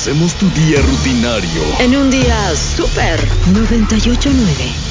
Hacemos tu día rutinario en un día súper. 98.9